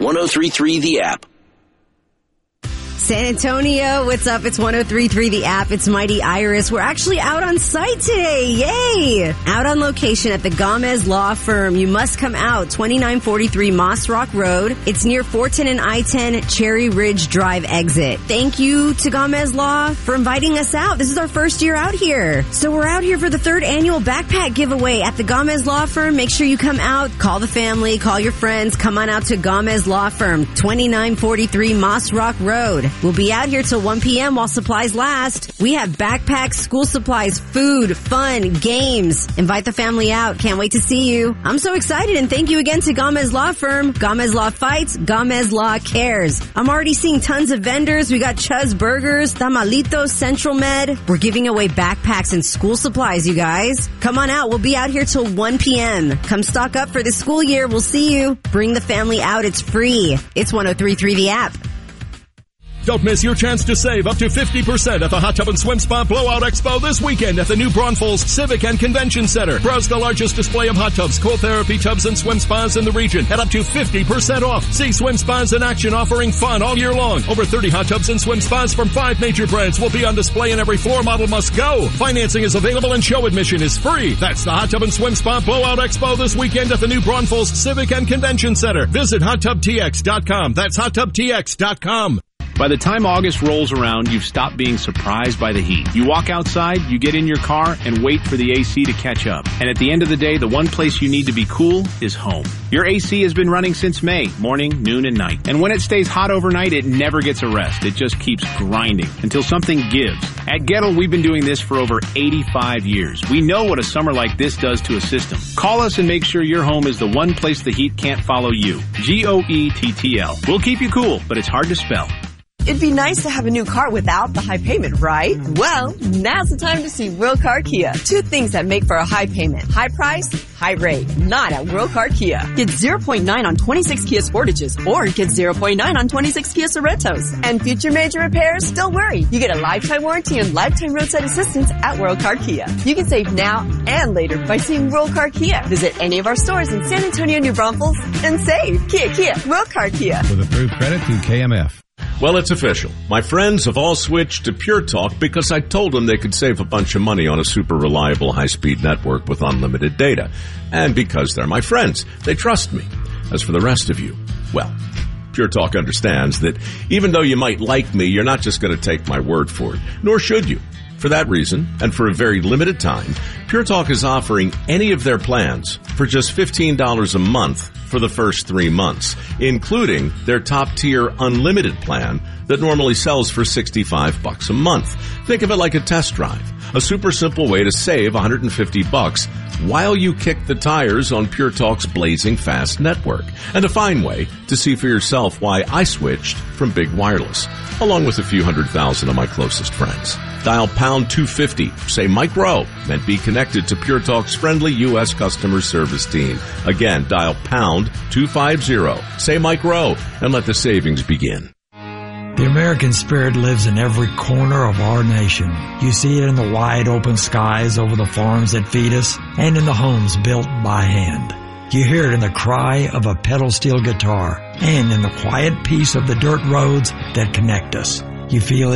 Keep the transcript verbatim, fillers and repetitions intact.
ten thirty-three The App. San Antonio, what's up? It's ten thirty-three The App. It's Mighty Iris. We're actually out on site today. Yay! Out on location at the Gomez Law Firm. You must come out. twenty-nine forty-three Moss Rock Road. It's near four ten and I ten Cherry Ridge Drive exit. Thank you to Gomez Law for inviting us out. This is our first year out here. So we're out here for the third annual backpack giveaway at the Gomez Law Firm. Make sure you come out. Call the family. Call your friends. Come on out to Gomez Law Firm. twenty-nine forty-three Moss Rock Road. We'll be out here till one p.m. while supplies last. We have backpacks, school supplies, food, fun, games. Invite the family out. Can't wait to see you. I'm so excited, and thank you again to Gomez Law Firm. Gomez Law fights, Gomez Law cares. I'm already seeing tons of vendors. We got Chuz Burgers, Tamalitos, Central Med. We're giving away backpacks and school supplies, you guys. Come on out. We'll be out here till one p.m. Come stock up for the school year. We'll see you. Bring the family out. It's free. It's ten thirty-three The App. Don't miss your chance to save up to fifty percent at the Hot Tub and Swim Spa Blowout Expo this weekend at the new Braunfels Civic and Convention Center. Browse the largest display of hot tubs, cold therapy tubs, and swim spas in the region at up to fifty percent off. See swim spas in action offering fun all year long. Over thirty hot tubs and swim spas from five major brands will be on display, and every floor model must go. Financing is available and show admission is free. That's the Hot Tub and Swim Spa Blowout Expo this weekend at the new Braunfels Civic and Convention Center. Visit hot tub t x dot com. That's hot tub t x dot com. By the time August rolls around, you've stopped being surprised by the heat. You walk outside, you get in your car, and wait for the A C to catch up. And at the end of the day, the one place you need to be cool is home. Your A C has been running since May, morning, noon, and night. And when it stays hot overnight, it never gets a rest. It just keeps grinding until something gives. At Gettle, we've been doing this for over eighty-five years. We know what a summer like this does to a system. Call us and make sure your home is the one place the heat can't follow you. G O E T T L. We'll keep you cool, but it's hard to spell. It'd be nice to have a new car without the high payment, right? Well, now's the time to see World Car Kia. Two things that make for a high payment. High price, high rate. Not at World Car Kia. Get zero point nine on twenty-six Kia Sportages or get zero point nine on twenty-six Kia Sorrentos. And future major repairs, don't worry. You get a lifetime warranty and lifetime roadside assistance at World Car Kia. You can save now and later by seeing World Car Kia. Visit any of our stores in San Antonio, New Braunfels and save. Kia, Kia, World Car Kia. With approved credit through K M F. Well, it's official. My friends have all switched to Pure Talk because I told them they could save a bunch of money on a super reliable high-speed network with unlimited data. And because they're my friends, they trust me. As for the rest of you, well, Pure Talk understands that even though you might like me, you're not just going to take my word for it, nor should you. For that reason, and for a very limited time, Pure Talk is offering any of their plans for just fifteen dollars a month for the first three months, including their top-tier unlimited plan that normally sells for sixty-five bucks a month. Think of it like a test drive, a super simple way to save one hundred fifty bucks while you kick the tires on Pure Talk's blazing fast network, and a fine way to see for yourself why I switched from Big Wireless, along with a few hundred thousand of my closest friends. Dial pound two fifty, say Mike Rowe, and be connected to Pure Talk's friendly U S customer service team. Again, dial pound two fifty, say Mike Rowe, and let the savings begin. The American spirit lives in every corner of our nation. You see it in the wide open skies over the farms that feed us and in the homes built by hand. You hear it in the cry of a pedal steel guitar and in the quiet peace of the dirt roads that connect us. You feel it